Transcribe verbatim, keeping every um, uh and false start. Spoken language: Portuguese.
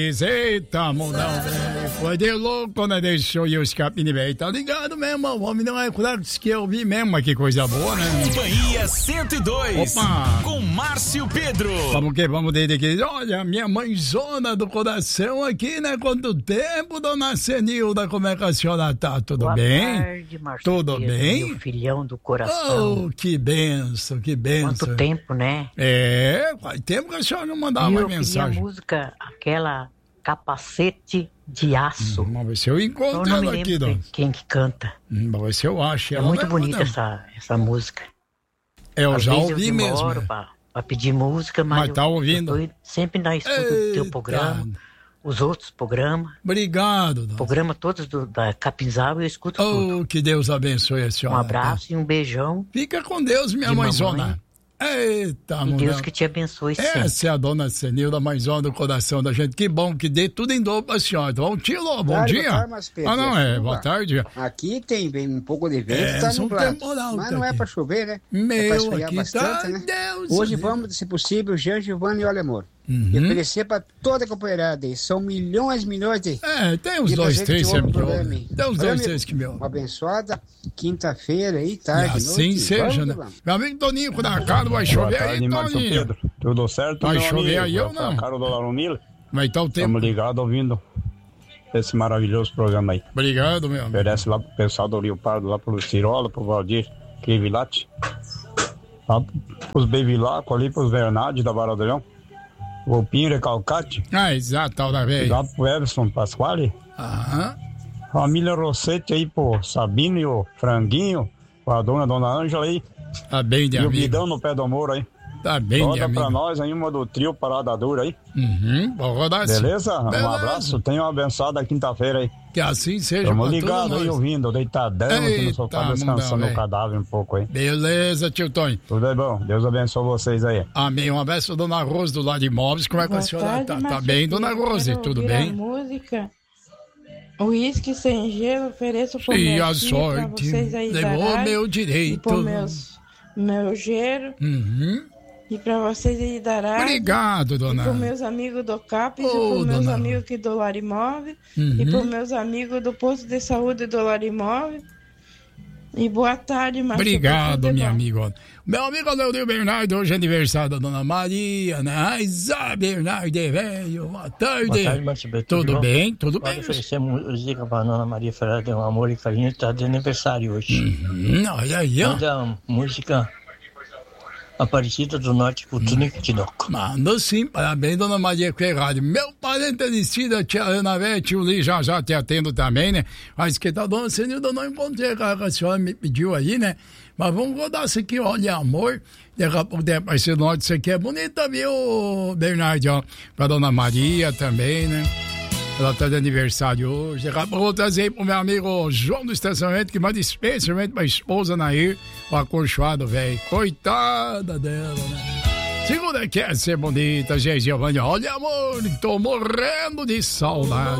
Eita, mundão, velho. Foi de louco, né? Deixou eu escapar de velho. Tá ligado mesmo, o homem não é claro que eu vi mesmo, mas que coisa boa, né? Bahia cento e dois. Opa! Com Márcio Pedro. Vamos que vamos desde aqui. Olha, minha mãezona do coração aqui, né? Quanto tempo, dona Senilda, como é que a senhora tá? Tudo Boa bem? Boa tarde, Márcio Tudo Pedro, bem? Meu filhão do coração. Oh, que benção, que benção. Quanto tempo, né? É, faz tempo que a senhora não mandava e mais eu mensagem. queria a música, aquela Capacete de Aço. Hum, vamos ver se eu encontro eu não ela me aqui, lembro dona. quem que canta. Hum, vamos ver se eu acho É ela. muito Não, bonita não. essa, essa música. É, eu Às já vezes ouvi eu mesmo. demoro é. pra, pra pedir música, mas, Mas tá eu, ouvindo? eu tô sempre na escuta do teu programa, os outros programas. Obrigado, dona. Programa todos do, da Capinzal eu escuto tudo. Oh, que Deus abençoe a senhora. Um abraço e um beijão. Fica com Deus, minha de mãezona. mamãe. Eita, E mundão. Deus que te abençoe sempre. Essa é a dona Senilda, mãezona do coração da gente. Que bom que dê tudo em dobro pra senhora. Bom dia, bom Boa dia. tarde, Márcio Pedro. Ah, não é. Chuva. Boa tarde. Aqui tem bem um pouco de vento, É, tá são nublado. temporal, Mas tá não é aqui. pra chover, né? é pra Meu, esfriar aqui bastante, tá, né? Deus Hoje Deus. vamos, se possível, Jean Giovanni e Olemor. Uhum. E oferecer pra toda a companheirada aí. São milhões e milhões de... É, tem uns de dois, presente três de ouro sempre pro que me programa ouvem. aí. Tem uns Valeu, dois, amigo. três que me ouvem. Uma abençoada quinta-feira aí, E tarde, assim noite. seja, Vamos né? lá. Meu amigo Toninho, quando a cara vai chover Boa tarde, aí, Márcio Toninho. Pedro. Tudo certo, Vai meu chover amigo? aí ou não? A cara do Larumila. Vai estar o tempo. Estamos ligados ouvindo esse maravilhoso programa aí. Obrigado, meu amigo. Oferece lá pro pessoal do Rio Pardo, lá pro Cirola, pro Valdir Crivilati. Lá pros Bevilacqua, ali pros Bernardi da Barra do Leão. O Pinho Recalcate. Ah, exato, tal da vez. Lá pro Everson Pasquale. Aham. Família Rossetti aí pro Sabino e o Franguinho. A dona Dona Ângela aí. Tá bem de E o amigo. Bidão no pé do muro aí. Tá bem de Roda amigo. pra nós aí uma do trio Parada Dura aí. Uhum, vou rodar assim. Beleza? Beleza. Um abraço. Tenha uma abençoada quinta-feira aí. Que assim seja. Estamos pra ligados todos aí, nós. ouvindo, deitadão aqui no Eita, sofá, mundão, descansando velho. o cadáver um pouco aí. Beleza, tio Tony. Tudo é bom. Deus abençoe vocês aí. Amém. Um abraço, dona Rose, do lado de imóveis. Como é que a Boa senhora tarde, tá? Tá Márcio bem, Pedro. dona Rose? Quero Tudo ouvir bem? A música Uísque Sem Gelo, ofereço pro E meu a filho, sorte pra vocês aí da levou rádio, meu e direito. pro meus, meu gero, Uhum. e pra vocês aí da rádio. Obrigado, E dona. pro meus amigos do CAPES, Ô, e pro meus dona. amigos aqui do Lar Imóvel, Uhum. e pro meus amigos do Posto de Saúde do Lar Imóvel. E boa tarde, Márcio. Obrigado, Tudo minha bom? amiga. Meu amigo Leonil Bernardo, hoje é aniversário da dona Maria, né? Ai, Zé Bernardo, velho. Boa tarde. Boa tarde, Márcio Pedro. Tudo bom? bem? Tudo Pode bem. oferecer música pra dona Maria Ferreira de um amor e carinho, está de aniversário hoje. Hum, olha aí, ó. Manda a música Aparecida do Norte com o Tunico Tinoco. Manda sim, parabéns, dona Maria Ferrari. Meu parente Alicida, tia Ana Véia, tio Li, já já te atendo também, né? Mas que tá, dona Senilda, não encontrei a que a senhora me pediu aí, né? Mas vamos rodar isso aqui, olha, amor. Daqui a pouco vai ser norte, isso aqui é bonita, viu, Bernardo? Ó, pra dona Maria também, né? Ela tá de aniversário hoje. Daqui a pouco eu vou trazer aí pro meu amigo João do Estacionamento, que manda especialmente pra esposa Nair, o acolchoado, velho. Coitada dela, né? Segunda quer ser bonita, gente Giovanni. Olha, amor, tô morrendo de saudade.